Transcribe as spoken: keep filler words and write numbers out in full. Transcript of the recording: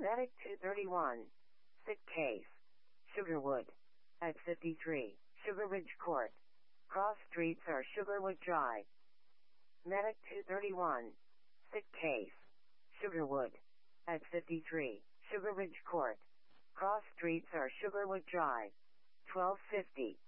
Medic two thirty-one. Sick case. Sugarwood. At fifty-three. Sugar Ridge Court. Cross streets are Sugarwood Drive. Medic two thirty-one. Sick case. Sugarwood. At fifty-three. Sugar Ridge Court. Cross streets are Sugarwood Drive. twelve fifty.